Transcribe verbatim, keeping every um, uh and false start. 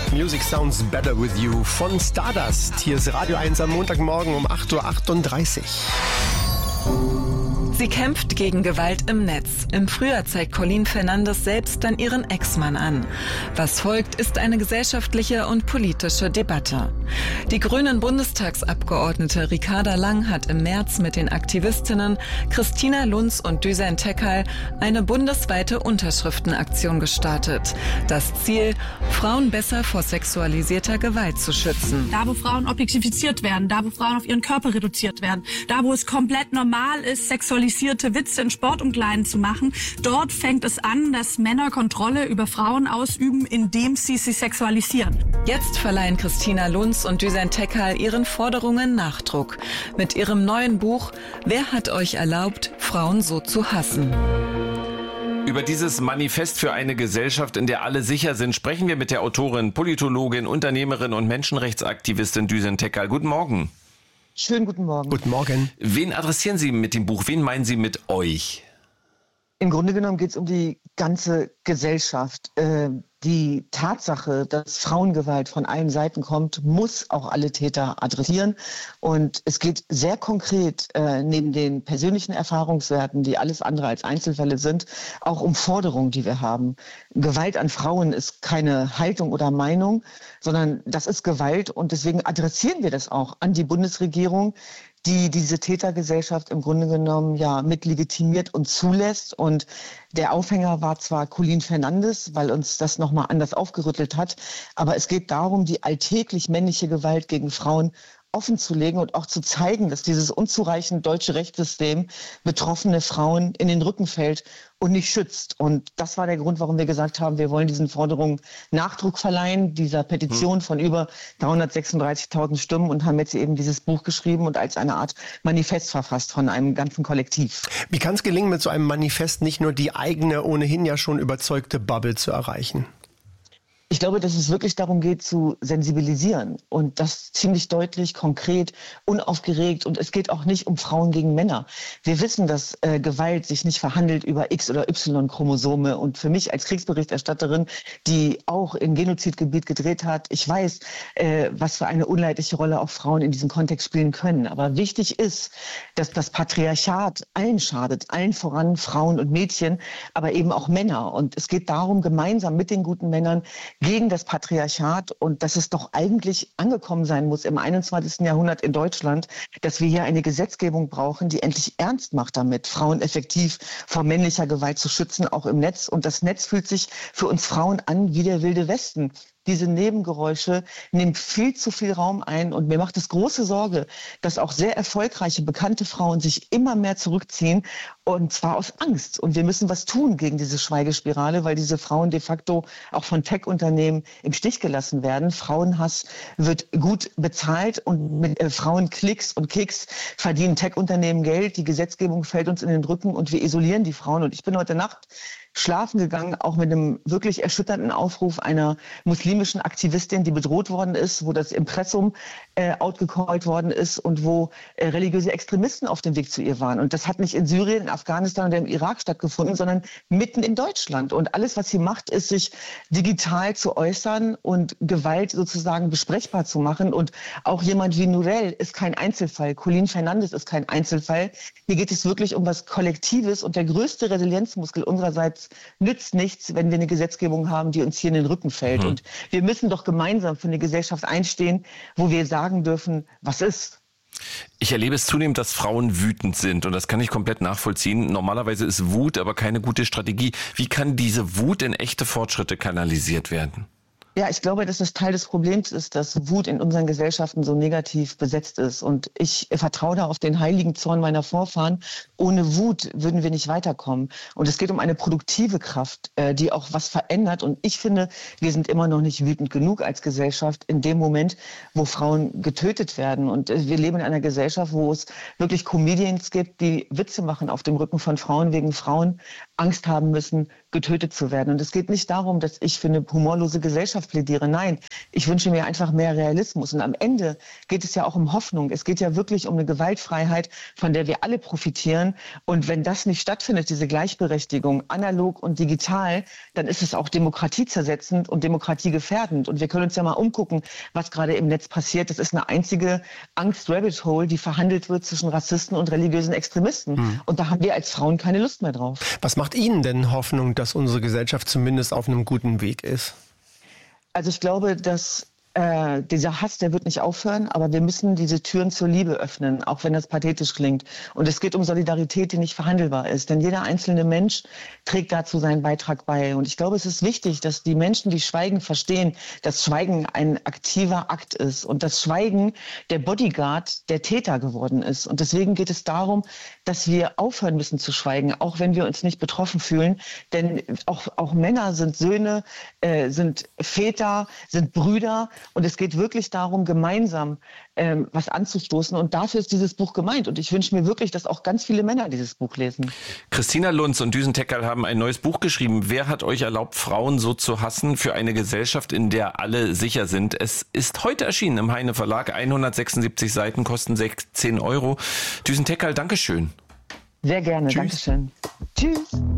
Music Sounds Better With You von Stardust. Hier ist Radio eins am Montagmorgen um acht Uhr achtunddreißig. Sie kämpft gegen Gewalt im Netz. Im Frühjahr zeigt Colleen Fernandes selbst dann ihren Ex-Mann an. Was folgt, ist eine gesellschaftliche und politische Debatte. Die grünen Bundestagsabgeordnete Ricarda Lang hat im März mit den Aktivistinnen Christina Lunz und Düsen Tekel eine bundesweite Unterschriftenaktion gestartet. Das Ziel, Frauen besser vor sexualisierter Gewalt zu schützen. Da, wo Frauen objektifiziert werden, da, wo Frauen auf ihren Körper reduziert werden, da, wo es komplett normal ist, sexualisierte Witze in Sportumkleiden zu machen. Dort fängt es an, dass Männer Kontrolle über Frauen ausüben, indem sie sie sexualisieren. Jetzt verleihen Christina Lunz und Düsen Tekel ihren Forderungen Nachdruck. Mit ihrem neuen Buch Wer hat euch erlaubt, Frauen so zu hassen? Über dieses Manifest für eine Gesellschaft, in der alle sicher sind, sprechen wir mit der Autorin, Politologin, Unternehmerin und Menschenrechtsaktivistin Düsen Tekel. Guten Morgen. Schönen guten Morgen. Guten Morgen. Wen adressieren Sie mit dem Buch? Wen meinen Sie mit euch? Im Grunde genommen geht es um die ganze Gesellschaft. Äh, die Tatsache, dass Frauengewalt von allen Seiten kommt, muss auch alle Täter adressieren. Und es geht sehr konkret, äh, neben den persönlichen Erfahrungswerten, die alles andere als Einzelfälle sind, auch um Forderungen, die wir haben. Gewalt an Frauen ist keine Haltung oder Meinung, sondern das ist Gewalt. Und deswegen adressieren wir das auch an die Bundesregierung, die diese Tätergesellschaft im Grunde genommen ja mit legitimiert und zulässt. Und der Aufhänger war zwar Colleen Fernandes, weil uns das nochmal anders aufgerüttelt hat, aber es geht darum, die alltäglich männliche Gewalt gegen Frauen offenzulegen und auch zu zeigen, dass dieses unzureichende deutsche Rechtssystem betroffene Frauen in den Rücken fällt und nicht schützt. Und das war der Grund, warum wir gesagt haben, wir wollen diesen Forderungen Nachdruck verleihen, dieser Petition von über dreihundertsechsunddreißigtausend Stimmen, und haben jetzt eben dieses Buch geschrieben und als eine Art Manifest verfasst von einem ganzen Kollektiv. Wie kann es gelingen, mit so einem Manifest nicht nur die eigene, ohnehin ja schon überzeugte Bubble zu erreichen? Ich glaube, dass es wirklich darum geht, zu sensibilisieren, und das ziemlich deutlich, konkret, unaufgeregt. Und es geht auch nicht um Frauen gegen Männer. Wir wissen, dass äh, Gewalt sich nicht verhandelt über X- oder Y-Chromosome. Und für mich als Kriegsberichterstatterin, die auch im Genozidgebiet gedreht hat, ich weiß, äh, was für eine unleidliche Rolle auch Frauen in diesem Kontext spielen können. Aber wichtig ist, dass das Patriarchat allen schadet, allen voran Frauen und Mädchen, aber eben auch Männer. Und es geht darum, gemeinsam mit den guten Männern gegen das Patriarchat, und dass es doch eigentlich angekommen sein muss im einundzwanzigsten Jahrhundert in Deutschland, dass wir hier eine Gesetzgebung brauchen, die endlich ernst macht damit, Frauen effektiv vor männlicher Gewalt zu schützen, auch im Netz. Und das Netz fühlt sich für uns Frauen an wie der Wilde Westen. Diese Nebengeräusche nehmen viel zu viel Raum ein, und mir macht es große Sorge, dass auch sehr erfolgreiche, bekannte Frauen sich immer mehr zurückziehen, und zwar aus Angst. Und wir müssen was tun gegen diese Schweigespirale, weil diese Frauen de facto auch von Tech-Unternehmen im Stich gelassen werden. Frauenhass wird gut bezahlt, und mit äh, Frauenklicks und Kicks verdienen Tech-Unternehmen Geld. Die Gesetzgebung fällt uns in den Rücken und wir isolieren die Frauen. Und ich bin heute Nacht schlafen gegangen, auch mit einem wirklich erschütternden Aufruf einer muslimischen Aktivistin, die bedroht worden ist, wo das Impressum äh, outgecallt worden ist und wo äh, religiöse Extremisten auf dem Weg zu ihr waren. Und das hat nicht in Syrien, in Afghanistan oder im Irak stattgefunden, sondern mitten in Deutschland. Und alles, was sie macht, ist, sich digital zu äußern und Gewalt sozusagen besprechbar zu machen. Und auch jemand wie Nurel ist kein Einzelfall. Colleen Fernandes ist kein Einzelfall. Hier geht es wirklich um was Kollektives, und der größte Resilienzmuskel unsererseits nützt nichts, wenn wir eine Gesetzgebung haben, die uns hier in den Rücken fällt. Mhm. Und wir müssen doch gemeinsam für eine Gesellschaft einstehen, wo wir sagen dürfen, was ist. Ich erlebe es zunehmend, dass Frauen wütend sind, und das kann ich komplett nachvollziehen. Normalerweise ist Wut aber keine gute Strategie. Wie kann diese Wut in echte Fortschritte kanalisiert werden? Ja, ich glaube, dass das Teil des Problems ist, dass Wut in unseren Gesellschaften so negativ besetzt ist. Und ich vertraue da auf den heiligen Zorn meiner Vorfahren. Ohne Wut würden wir nicht weiterkommen. Und es geht um eine produktive Kraft, die auch was verändert. Und ich finde, wir sind immer noch nicht wütend genug als Gesellschaft in dem Moment, wo Frauen getötet werden. Und wir leben in einer Gesellschaft, wo es wirklich Comedians gibt, die Witze machen auf dem Rücken von Frauen wegen Frauen. Angst haben müssen, getötet zu werden. Und es geht nicht darum, dass ich für eine humorlose Gesellschaft plädiere. Nein, ich wünsche mir einfach mehr Realismus. Und am Ende geht es ja auch um Hoffnung. Es geht ja wirklich um eine Gewaltfreiheit, von der wir alle profitieren. Und wenn das nicht stattfindet, diese Gleichberechtigung, analog und digital, dann ist es auch demokratiezersetzend und demokratiegefährdend. Und wir können uns ja mal umgucken, was gerade im Netz passiert. Das ist eine einzige Angst-Rabbit-Hole, die verhandelt wird zwischen Rassisten und religiösen Extremisten. Hm. Und da haben wir als Frauen keine Lust mehr drauf. Was macht Ihnen denn Hoffnung, dass unsere Gesellschaft zumindest auf einem guten Weg ist? Also ich glaube, dass äh, dieser Hass, der wird nicht aufhören, aber wir müssen diese Türen zur Liebe öffnen, auch wenn das pathetisch klingt. Und es geht um Solidarität, die nicht verhandelbar ist. Denn jeder einzelne Mensch trägt dazu seinen Beitrag bei. Und ich glaube, es ist wichtig, dass die Menschen, die schweigen, verstehen, dass Schweigen ein aktiver Akt ist und dass Schweigen der Bodyguard der Täter geworden ist. Und deswegen geht es darum, dass wir aufhören müssen zu schweigen, auch wenn wir uns nicht betroffen fühlen. Denn auch, auch Männer sind Söhne, äh, sind Väter, sind Brüder. Und es geht wirklich darum, gemeinsam ähm, was anzustoßen. Und dafür ist dieses Buch gemeint. Und ich wünsche mir wirklich, dass auch ganz viele Männer dieses Buch lesen. Christina Lunz und Düsen Tekkerl haben ein neues Buch geschrieben. Wer hat euch erlaubt, Frauen so zu hassen, für eine Gesellschaft, in der alle sicher sind? Es ist heute erschienen im Heine Verlag. hundertsechsundsiebzig Seiten, kosten sechzehn Euro. Düsen Tekkerl, Dankeschön. Sehr gerne, Tschüss. Dankeschön. Tschüss.